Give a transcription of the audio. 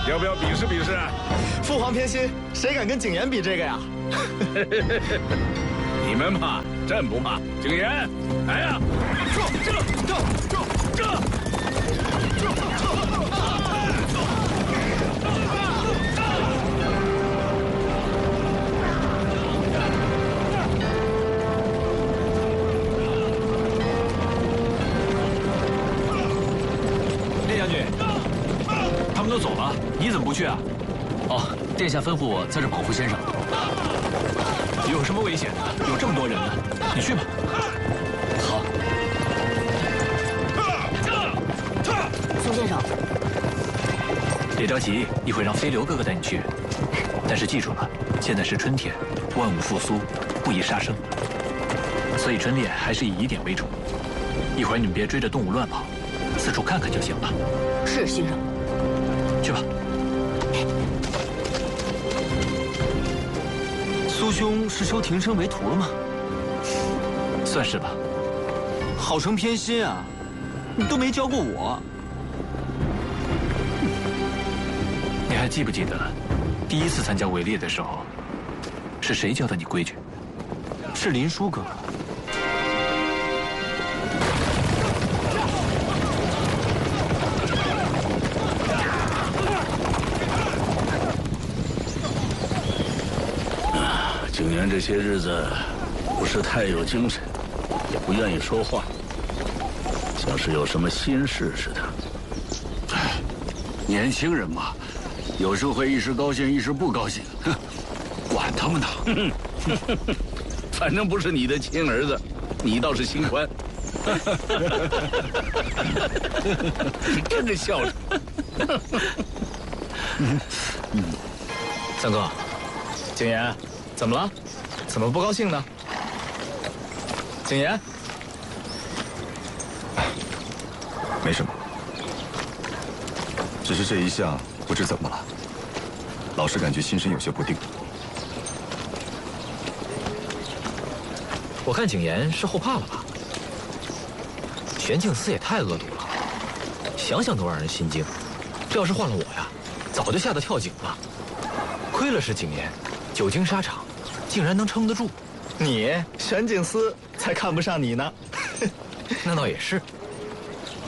要不要比试比试？ 父皇偏心，谁敢跟景琰比这个呀？ 你们怕，朕不怕。景琰，来呀！ 烈将军，他们都走了，你怎么不去啊？ 哦，殿下吩咐我在这保护先生。 有什么危险的？有这么多人呢，你去吧。 好。 苏先生， 别着急，一会让飞流哥哥带你去。但是记住了，现在是春天，万物复苏，不宜杀生，所以春猎还是以疑点为主。一会儿你们别追着动物乱跑，四处看看就行了。 是先生。 去吧。 苏兄是收庭生为徒了吗？ 算是吧。 好生偏心啊！你都没教过我。 你还记不记得，第一次参加围猎的时候，是谁教的你规矩？ 是林殊哥哥。 景琰这些日子不是太有精神，也不愿意说话，像是有什么心事似的。 年轻人嘛，有时候会一时高兴，一时不高兴。哼，管他们呢。 反正不是你的亲儿子，你倒是心宽。你真个孝顺。 三哥，景琰，怎么了？怎么不高兴呢？景琰， 没什么，只是这一下不知怎么了，老是感觉心神有些不定。 我看景琰是后怕了吧？玄镜司也太恶毒了，想想都让人心惊。这要是换了我呀，早就吓得跳井了。亏了是景琰，久经沙场，竟然能撑得住。 你玄镜司才看不上你呢。 那倒也是。